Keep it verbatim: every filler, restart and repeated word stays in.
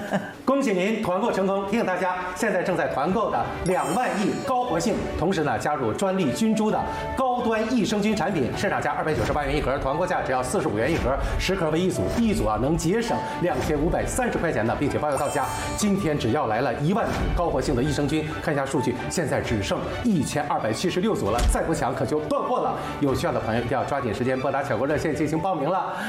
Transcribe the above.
恭喜您团购成功！提醒大家，现在正在团购的两万亿高活性，同时呢加入专利菌株的高端益生菌产品，市场价二百九十八元一盒，团购价只要四十五元一盒，十盒为一组，一组啊能节省两千五百三十块钱呢，并且包邮到家。今天只要来了一万组高活性的益生菌，看一下数据，现在只剩一千二百七十六组了，再不抢可就断货了。有需要的朋友一定要抓紧时间拨打抢购热线进行报名了。